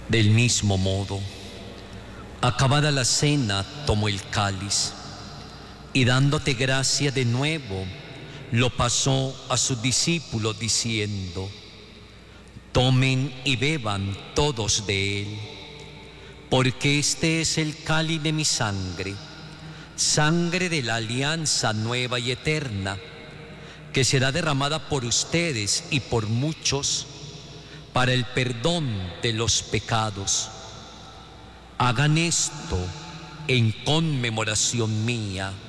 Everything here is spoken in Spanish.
Del mismo modo, acabada la cena, tomó el cáliz y dándote gracia de nuevo, lo pasó a sus discípulos diciendo: tomen y beban todos de él, porque este es el cáliz de mi sangre, sangre de la alianza nueva y eterna, que será derramada por ustedes y por muchos para el perdón de los pecados. Hagan esto en conmemoración mía.